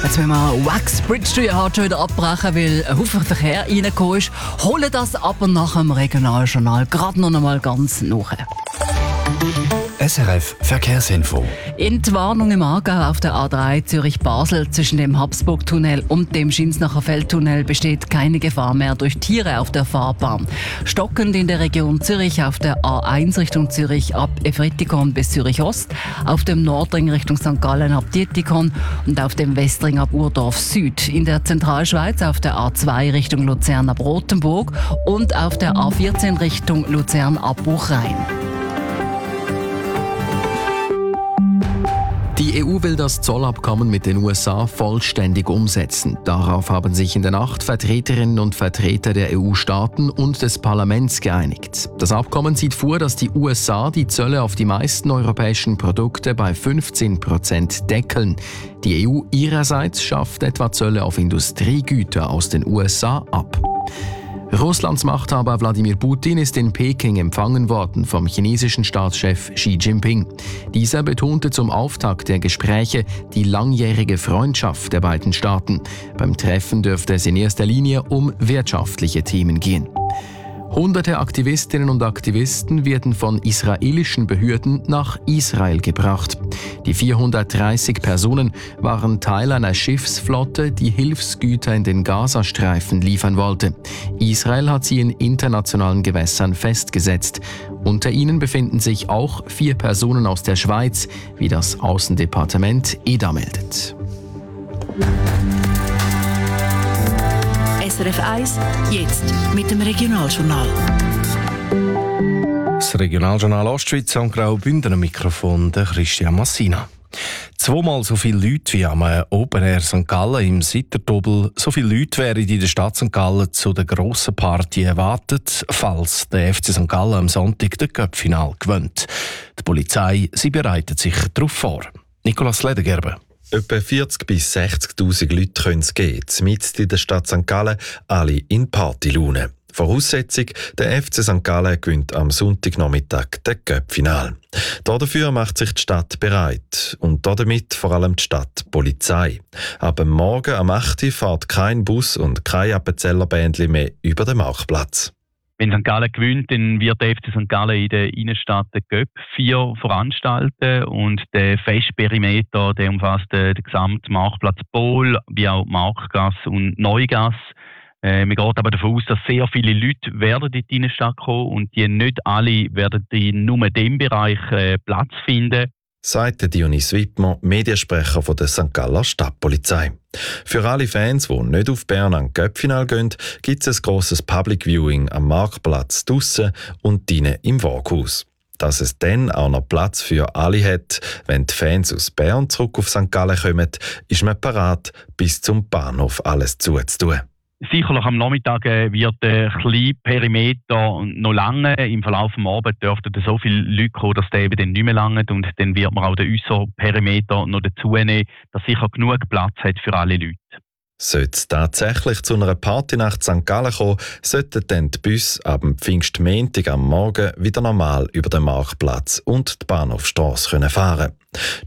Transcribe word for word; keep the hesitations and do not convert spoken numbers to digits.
Jetzt müssen wir Wax Bridge Street halt schon wieder abbrechen, weil ein Haufen Verkehr reingekommen ist. Holen das aber nach dem Regionaljournal gerade noch einmal ganz nach. S R F Verkehrsinfo. In die Warnung im Aargau auf der A drei Zürich-Basel zwischen dem Habsburg-Tunnel und dem Schinsnacher Feldtunnel besteht keine Gefahr mehr durch Tiere auf der Fahrbahn. Stockend in der Region Zürich auf der A eins Richtung Zürich ab Efretikon bis Zürich-Ost, auf dem Nordring Richtung Sankt Gallen ab Dietikon und auf dem Westring ab Urdorf Süd. In der Zentralschweiz auf der A zwei Richtung Luzern ab Rothenburg und auf der A vierzehn Richtung Luzern ab Buchrein. Die E U will das Zollabkommen mit den U S A vollständig umsetzen. Darauf haben sich in der Nacht Vertreterinnen und Vertreter der E U-Staaten und des Parlaments geeinigt. Das Abkommen sieht vor, dass die U S A die Zölle auf die meisten europäischen Produkte bei fünfzehn Prozent deckeln. Die E U ihrerseits schafft etwa Zölle auf Industriegüter aus den U S A ab. Russlands Machthaber Wladimir Putin ist in Peking empfangen worden vom chinesischen Staatschef Xi Jinping. Dieser betonte zum Auftakt der Gespräche die langjährige Freundschaft der beiden Staaten. Beim Treffen dürfte es in erster Linie um wirtschaftliche Themen gehen. Hunderte Aktivistinnen und Aktivisten werden von israelischen Behörden nach Israel gebracht. Die vierhundertdreißig Personen waren Teil einer Schiffsflotte, die Hilfsgüter in den Gazastreifen liefern wollte. Israel hat sie in internationalen Gewässern festgesetzt. Unter ihnen befinden sich auch vier Personen aus der Schweiz, wie das Außendepartement E D A meldet. S R F eins, jetzt mit dem Regionaljournal. Das Regionaljournal Ostschweiz am Graubünden am Mikrofon der Christian Massina. Zweimal so viele Leute wie am Open Air Sankt Gallen im Sitterdobel, so viele Leute wären in der Stadt Sankt Gallen zu der grossen Party erwartet, falls der F C Sankt Gallen am Sonntag das Cup-Final gewinnt. Die Polizei sie bereitet sich darauf vor. Nicolas Ledergerber. Etwa vierzig bis sechzigtausend Leute können es geben, mitten in der Stadt Sankt Gallen, alle in Partylaune. Voraussetzung, der F C Sankt Gallen gewinnt am Sonntagnachmittag das Cup-Final. Dafür macht sich die Stadt bereit und damit vor allem die Stadtpolizei. Ab dem Morgen am acht Uhr fährt kein Bus und kein Appenzeller-Bändli mehr über den Marktplatz. Wenn Sankt Gallen gewinnt, dann wird der F C Sankt Gallen in der Innenstadt den Cup vier veranstalten und der Festperimeter, der umfasst den gesamten Marktplatz Pol, wie auch Marktgasse und Neugasse. Äh, man geht aber davon aus, dass sehr viele Leute werden in die Innenstadt kommen und die nicht alle werden in nur dem Bereich äh, Platz finden. Sagt Dionys Wittmer, Mediensprecher von der Sankt Galler Stadtpolizei. Für alle Fans, die nicht auf Bern an Cup-Final gehen, gibt es ein grosses Public Viewing am Marktplatz draussen und drinnen im Waaghaus. Dass es dann auch noch Platz für alle hat, wenn die Fans aus Bern zurück auf Sankt Gallen kommen, ist man parat, bis zum Bahnhof alles zuzutun. Sicherlich am Nachmittag wird der kleine Perimeter noch lange. Im Verlauf des Abends dürften so viele Leute kommen, dass der eben dann nicht mehr lange und dann wird man auch den äußeren Perimeter noch dazu nehmen, dass sicher genug Platz hat für alle Leute. Sollte es tatsächlich zu einer Partynacht Sankt Gallen kommen, sollten dann die Busse ab dem Pfingstmontag am Morgen wieder normal über den Marktplatz und die Bahnhofstrasse fahren können.